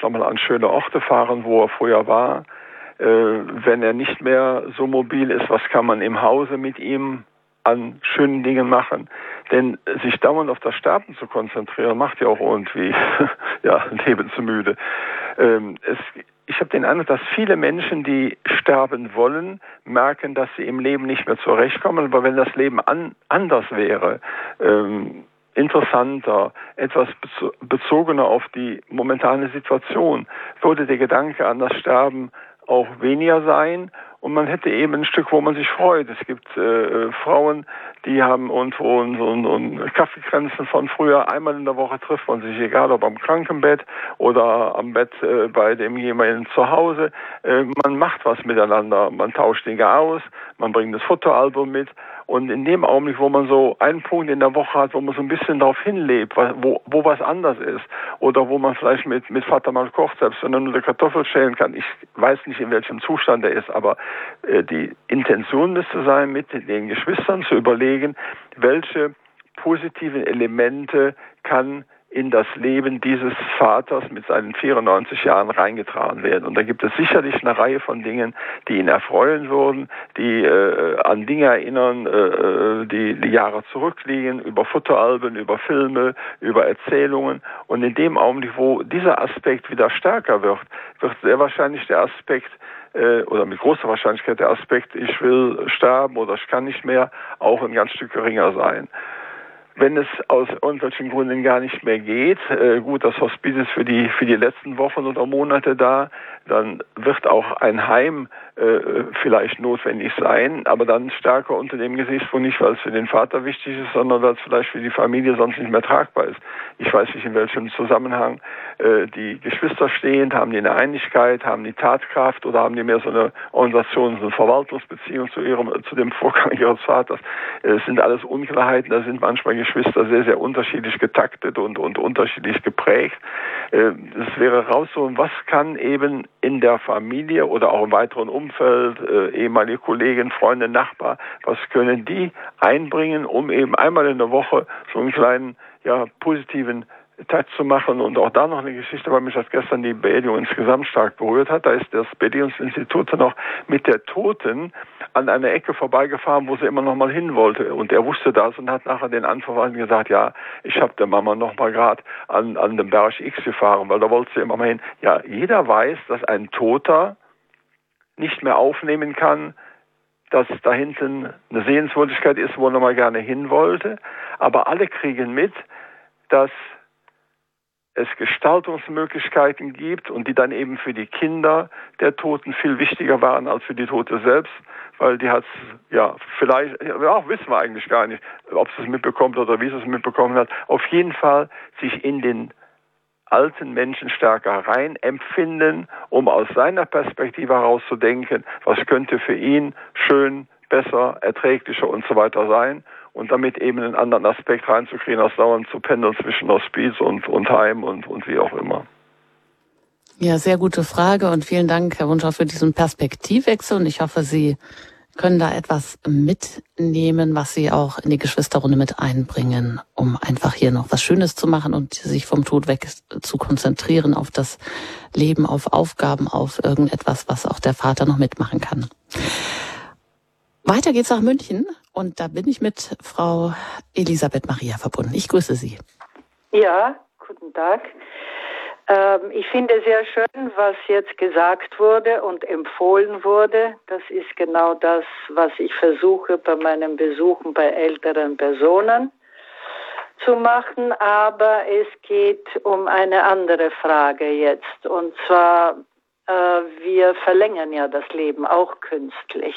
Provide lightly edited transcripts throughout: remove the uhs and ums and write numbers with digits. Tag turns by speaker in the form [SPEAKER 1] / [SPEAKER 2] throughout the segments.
[SPEAKER 1] nochmal an schöne Orte fahren, wo er früher war. Wenn er nicht mehr so mobil ist, was kann man im Hause mit ihm an schönen Dingen machen? Denn sich dauernd auf das Sterben zu konzentrieren, macht ja auch irgendwie lebensmüde. Ich habe den Eindruck, dass viele Menschen, die sterben wollen, merken, dass sie im Leben nicht mehr zurechtkommen. Aber wenn das Leben anders wäre, interessanter, etwas bezogener auf die momentane Situation, würde der Gedanke an das Sterben auch weniger sein und man hätte eben ein Stück, wo man sich freut. Es gibt Frauen, die haben irgendwo so Kaffeekränzchen von früher. Einmal in der Woche trifft man sich, egal ob am Krankenbett oder am Bett bei dem jemanden zu Hause. Man macht was miteinander, man tauscht Dinge aus, man bringt das Fotoalbum mit. Und in dem Augenblick, wo man so einen Punkt in der Woche hat, wo man so ein bisschen darauf hinlebt, wo was anders ist, oder wo man vielleicht mit Vater mal kocht, selbst wenn er nur eine Kartoffel schälen kann. Ich weiß nicht, in welchem Zustand er ist, aber die Intention müsste sein, mit den Geschwistern zu überlegen, welche positiven Elemente kann in das Leben dieses Vaters mit seinen 94 Jahren reingetragen werden. Und da gibt es sicherlich eine Reihe von Dingen, die ihn erfreuen würden, die an Dinge erinnern, die Jahre zurückliegen, über Fotoalben, über Filme, über Erzählungen. Und in dem Augenblick, wo dieser Aspekt wieder stärker wird sehr wahrscheinlich der Aspekt, oder mit großer Wahrscheinlichkeit der Aspekt, ich will sterben oder ich kann nicht mehr, auch ein ganz Stück geringer sein. Wenn es aus irgendwelchen Gründen gar nicht mehr geht, gut, das Hospiz ist für die letzten Wochen oder Monate da, dann wird auch ein Heim vielleicht notwendig sein, aber dann stärker unter dem Gesichtspunkt, nicht weil es für den Vater wichtig ist, sondern weil es vielleicht für die Familie sonst nicht mehr tragbar ist. Ich weiß nicht, in welchem Zusammenhang die Geschwister stehen, haben die eine Einigkeit, haben die Tatkraft oder haben die mehr so eine Organisation, so eine Verwaltungsbeziehung zu dem Vorgang ihres Vaters. Es sind alles Unklarheiten, da sind manchmal Geschwister sehr, sehr unterschiedlich getaktet und unterschiedlich geprägt. Es wäre rauszuholen, was kann eben in der Familie oder auch im weiteren Umfeld, ehemalige Kollegen, Freunde, Nachbar, was können die einbringen, um eben einmal in der Woche so einen kleinen, positiven Touch zu machen. Und auch da noch eine Geschichte, weil mich das gestern die Beerdigung insgesamt stark berührt hat. Da ist das Beerdigungsinstitut noch mit der Toten an einer Ecke vorbeigefahren, wo sie immer noch mal hin wollte. Und er wusste das und hat nachher den Anverwandten gesagt, ja, ich habe der Mama noch mal gerade an den Berg X gefahren, weil da wollte sie immer mal hin. Ja, jeder weiß, dass ein Toter nicht mehr aufnehmen kann, dass da hinten eine Sehenswürdigkeit ist, wo er noch mal gerne hin wollte. Aber alle kriegen mit, dass es Gestaltungsmöglichkeiten gibt und die dann eben für die Kinder der Toten viel wichtiger waren als für die Tote selbst, weil die hat vielleicht, wissen wir eigentlich gar nicht, ob sie es mitbekommt oder wie sie es mitbekommen hat, auf jeden Fall sich in den alten Menschen stärker rein empfinden, um aus seiner Perspektive heraus zu denken, was könnte für ihn schön, besser, erträglicher und so weiter sein. Und damit eben einen anderen Aspekt reinzukriegen, als dauernd zu pendeln zwischen Hospiz und Heim und wie auch immer.
[SPEAKER 2] Ja, sehr gute Frage und vielen Dank, Herr Wunschow, für diesen Perspektivwechsel. Und ich hoffe, Sie können da etwas mitnehmen, was Sie auch in die Geschwisterrunde mit einbringen, um einfach hier noch was Schönes zu machen und sich vom Tod weg zu konzentrieren auf das Leben, auf Aufgaben, auf irgendetwas, was auch der Vater noch mitmachen kann. Weiter geht's nach München und da bin ich mit Frau Elisabeth Maria verbunden. Ich grüße Sie.
[SPEAKER 3] Ja, guten Tag. Ich finde sehr schön, was jetzt gesagt wurde und empfohlen wurde. Das ist genau das, was ich versuche bei meinen Besuchen bei älteren Personen zu machen. Aber es geht um eine andere Frage jetzt. Und zwar, wir verlängern ja das Leben auch künstlich.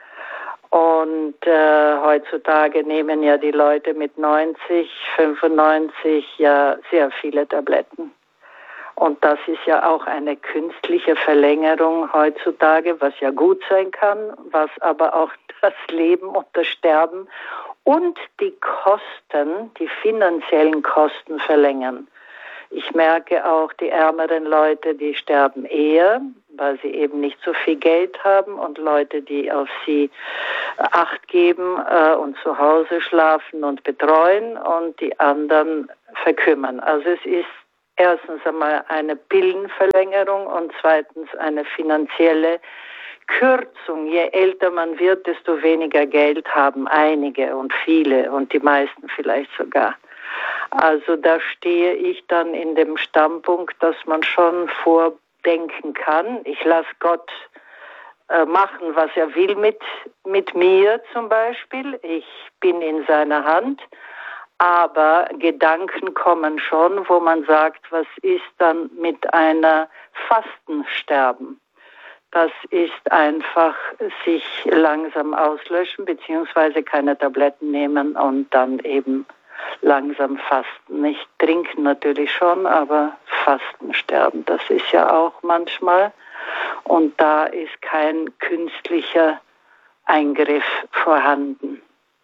[SPEAKER 3] Und heutzutage nehmen ja die Leute mit 90, 95 ja sehr viele Tabletten. Und das ist ja auch eine künstliche Verlängerung heutzutage, was ja gut sein kann, was aber auch das Leben und das Sterben und die Kosten, die finanziellen Kosten verlängern. Ich merke auch, die ärmeren Leute, die sterben eher, weil sie eben nicht so viel Geld haben, und Leute, die auf sie Acht geben und zu Hause schlafen und betreuen, und die anderen verkümmern. Also es ist erstens einmal eine Pillenverlängerung und zweitens eine finanzielle Kürzung. Je älter man wird, desto weniger Geld haben einige und viele und die meisten vielleicht sogar. Also da stehe ich dann in dem Standpunkt, dass man schon vordenken kann. Ich lasse Gott machen, was er will mit mir zum Beispiel. Ich bin in seiner Hand. Aber Gedanken kommen schon, wo man sagt, was ist dann mit einer Fastensterben? Das ist einfach sich langsam auslöschen, beziehungsweise keine Tabletten nehmen und dann eben langsam fasten. Nicht trinken natürlich schon, aber Fasten sterben, das ist ja auch manchmal. Und da ist kein künstlicher Eingriff vorhanden.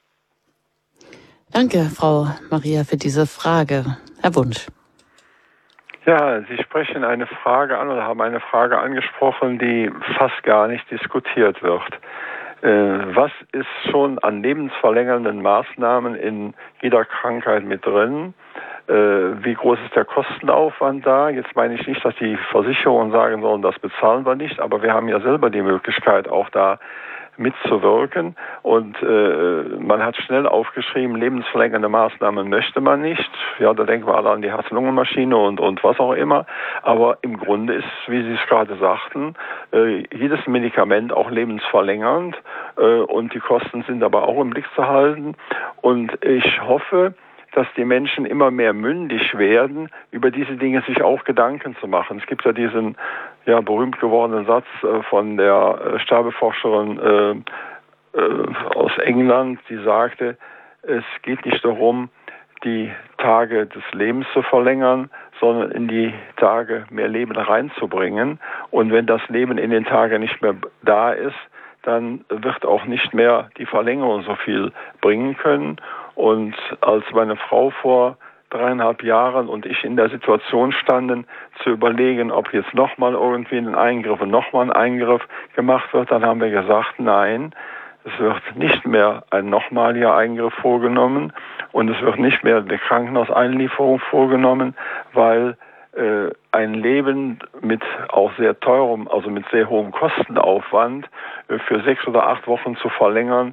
[SPEAKER 2] Danke, Frau Maria, für diese Frage. Herr Wunsch.
[SPEAKER 1] Ja, Sie sprechen eine Frage an oder haben eine Frage angesprochen, die fast gar nicht diskutiert wird. Was ist schon an lebensverlängernden Maßnahmen in jeder Krankheit mit drin? Wie groß ist der Kostenaufwand da? Jetzt meine ich nicht, dass die Versicherungen sagen sollen, das bezahlen wir nicht, aber wir haben ja selber die Möglichkeit, auch da mitzuwirken. Und man hat schnell aufgeschrieben, lebensverlängernde Maßnahmen möchte man nicht. Ja, da denken wir alle an die Herz-Lungen-Maschine und was auch immer. Aber im Grunde ist, wie Sie es gerade sagten, jedes Medikament auch lebensverlängernd und die Kosten sind aber auch im Blick zu halten. Und ich hoffe, dass die Menschen immer mehr mündig werden, über diese Dinge sich auch Gedanken zu machen. Es gibt ja diesen berühmt gewordenen Satz von der Sterbeforscherin aus England, die sagte, es geht nicht darum, die Tage des Lebens zu verlängern, sondern in die Tage mehr Leben reinzubringen. Und wenn das Leben in den Tagen nicht mehr da ist, dann wird auch nicht mehr die Verlängerung so viel bringen können. Und als meine Frau vor 3,5 Jahren und ich in der Situation standen, zu überlegen, ob jetzt nochmal irgendwie ein Eingriff und nochmal ein Eingriff gemacht wird, dann haben wir gesagt, nein, es wird nicht mehr ein nochmaliger Eingriff vorgenommen und es wird nicht mehr eine Krankenhauseinlieferung vorgenommen, weil ein Leben mit auch sehr teurem, also mit sehr hohem Kostenaufwand für 6 oder 8 Wochen zu verlängern,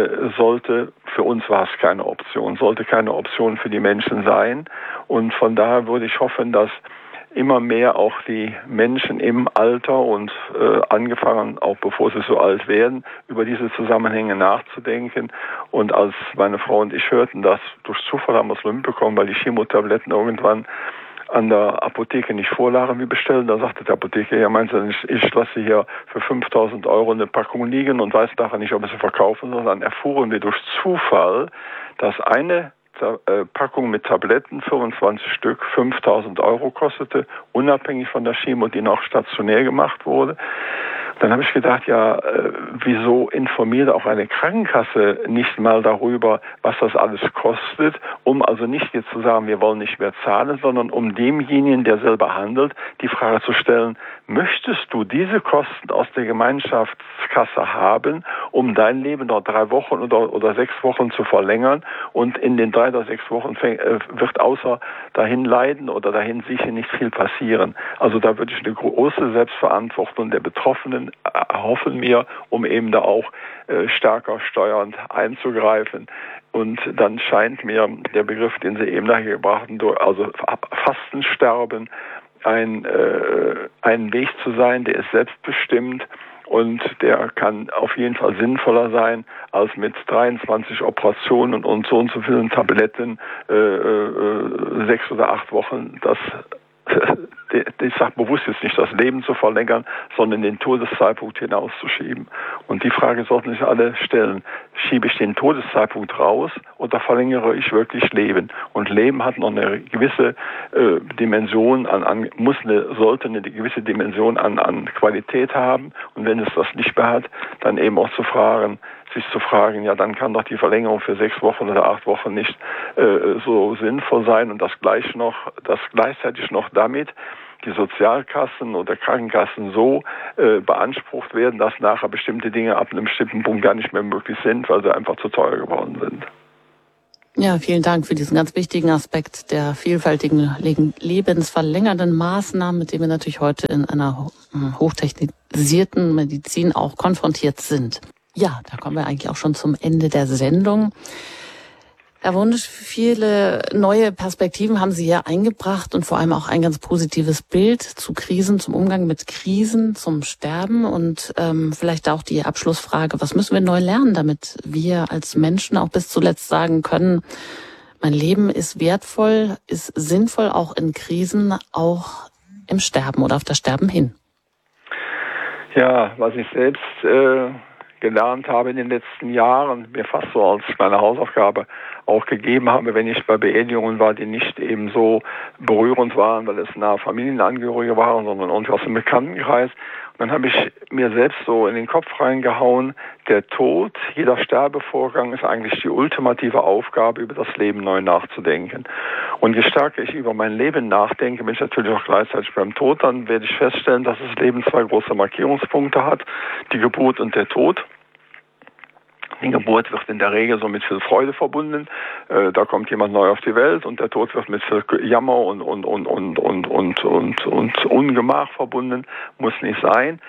[SPEAKER 1] sollte, für uns war es keine Option, sollte keine Option für die Menschen sein. Und von daher würde ich hoffen, dass immer mehr auch die Menschen im Alter und angefangen, auch bevor sie so alt werden, über diese Zusammenhänge nachzudenken. Und als meine Frau und ich hörten, dass durch Zufall haben wir es mitbekommen, weil die Chemotabletten irgendwann an der Apotheke nicht vorlagen, wie bestellt. Da sagte der Apotheker, ja, meinst du, ich lasse hier für 5.000 € eine Packung liegen und weiß nachher nicht, ob wir sie verkaufen, sondern erfuhren wir durch Zufall, dass eine Packung mit Tabletten, 25 Stück, 5.000 € kostete, unabhängig von der Chemo, die noch stationär gemacht wurde. Dann habe ich gedacht, ja, wieso informiert auch eine Krankenkasse nicht mal darüber, was das alles kostet, um also nicht jetzt zu sagen, wir wollen nicht mehr zahlen, sondern um demjenigen, der selber handelt, die Frage zu stellen, möchtest du diese Kosten aus der Gemeinschaftskasse haben, um dein Leben noch 3 Wochen oder 6 Wochen zu verlängern und in den 3 oder 6 Wochen wird außer dahin leiden oder dahin sicher nicht viel passieren. Also da würde ich eine große Selbstverantwortung der Betroffenen erhoffen mir, um eben da auch stärker steuernd einzugreifen. Und dann scheint mir der Begriff, den Sie eben nachher gebracht haben, also Fastensterben, ein Weg zu sein, der ist selbstbestimmt und der kann auf jeden Fall sinnvoller sein, als mit 23 Operationen und so vielen Tabletten 6 oder 8 Wochen ich sage bewusst jetzt nicht, das Leben zu verlängern, sondern den Todeszeitpunkt hinauszuschieben. Und die Frage sollten sich alle stellen, schiebe ich den Todeszeitpunkt raus oder verlängere ich wirklich Leben? Und Leben hat noch eine gewisse Dimension sollte eine gewisse Dimension an Qualität haben. Und wenn es das nicht mehr hat, dann eben auch sich zu fragen, ja, dann kann doch die Verlängerung für 6 Wochen oder 8 Wochen nicht so sinnvoll sein und das gleichzeitig noch damit die Sozialkassen oder Krankenkassen so beansprucht werden, dass nachher bestimmte Dinge ab einem bestimmten Punkt gar nicht mehr möglich sind, weil sie einfach zu teuer geworden sind.
[SPEAKER 2] Ja, vielen Dank für diesen ganz wichtigen Aspekt der vielfältigen lebensverlängernden Maßnahmen, mit denen wir natürlich heute in einer hochtechnisierten Medizin auch konfrontiert sind. Ja, da kommen wir eigentlich auch schon zum Ende der Sendung. Herr Wunsch, viele neue Perspektiven haben Sie hier eingebracht und vor allem auch ein ganz positives Bild zu Krisen, zum Umgang mit Krisen, zum Sterben und vielleicht auch die Abschlussfrage, was müssen wir neu lernen, damit wir als Menschen auch bis zuletzt sagen können, mein Leben ist wertvoll, ist sinnvoll, auch in Krisen, auch im Sterben oder auf das Sterben hin?
[SPEAKER 1] Ja, was ich selbst gelernt habe in den letzten Jahren, mir fast so als meine Hausaufgabe auch gegeben habe, wenn ich bei Beerdigungen war, die nicht eben so berührend waren, weil es nahe Familienangehörige waren, sondern irgendwie aus dem Bekanntenkreis. Und dann habe ich mir selbst so in den Kopf reingehauen, der Tod, jeder Sterbevorgang ist eigentlich die ultimative Aufgabe, über das Leben neu nachzudenken. Und je stärker ich über mein Leben nachdenke, bin ich natürlich auch gleichzeitig beim Tod, dann werde ich feststellen, dass das Leben zwei große Markierungspunkte hat, die Geburt und der Tod. Die Geburt wird in der Regel so mit viel Freude verbunden. Da kommt jemand neu auf die Welt und der Tod wird mit viel Jammer und Ungemach verbunden. Muss nicht sein.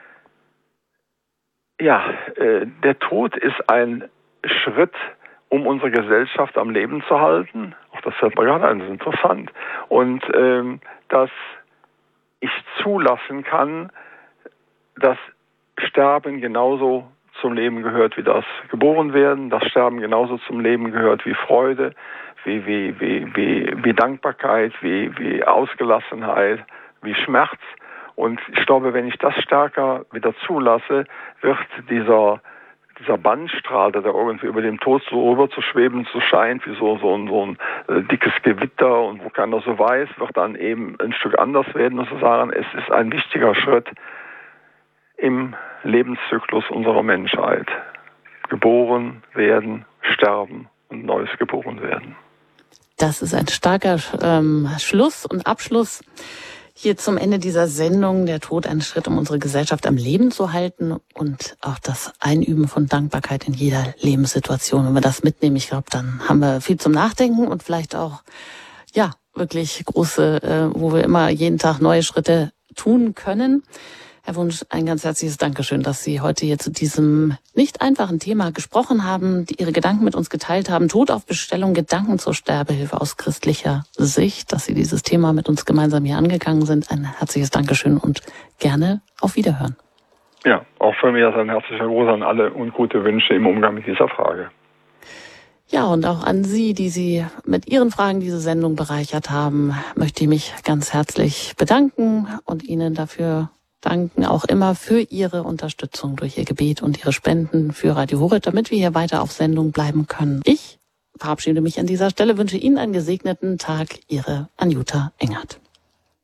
[SPEAKER 1] Ja, der Tod ist ein Schritt, um unsere Gesellschaft am Leben zu halten. Auch das fällt mir gerade ein, das ist interessant. Und dass ich zulassen kann, dass Sterben genauso zum Leben gehört wie das Geborenwerden, das Sterben genauso zum Leben gehört wie Freude, wie Dankbarkeit, wie Ausgelassenheit, wie Schmerz. Und ich glaube, wenn ich das stärker wieder zulasse, wird dieser Bandstrahl, der irgendwie über dem Tod so rüber zu schweben, so scheint wie so ein dickes Gewitter und wo keiner so weiß, wird dann eben ein Stück anders werden und zu sagen, es ist ein wichtiger Schritt im Lebenszyklus unserer Menschheit. Geboren werden, sterben und Neues geboren werden.
[SPEAKER 2] Das ist ein starker Schluss und Abschluss hier zum Ende dieser Sendung. Der Tod ein Schritt, um unsere Gesellschaft am Leben zu halten und auch das Einüben von Dankbarkeit in jeder Lebenssituation. Wenn wir das mitnehmen, ich glaube, dann haben wir viel zum Nachdenken und vielleicht auch, ja, wirklich große, wo wir immer jeden Tag neue Schritte tun können. Herr Wunsch, ein ganz herzliches Dankeschön, dass Sie heute hier zu diesem nicht einfachen Thema gesprochen haben, die Ihre Gedanken mit uns geteilt haben. Tod auf Bestellung, Gedanken zur Sterbehilfe aus christlicher Sicht, dass Sie dieses Thema mit uns gemeinsam hier angegangen sind. Ein herzliches Dankeschön und gerne auf Wiederhören. Ja, auch von mir ein herzlicher Gruß an alle und gute Wünsche im Umgang mit dieser Frage. Ja, und auch an Sie, die Sie mit Ihren Fragen diese Sendung bereichert haben, möchte ich mich ganz herzlich bedanken und Ihnen dafür danken auch immer für Ihre Unterstützung durch Ihr Gebet und Ihre Spenden für Radio Horeb, damit wir hier weiter auf Sendung bleiben können. Ich verabschiede mich an dieser Stelle, wünsche Ihnen einen gesegneten Tag. Ihre Anjuta Engert.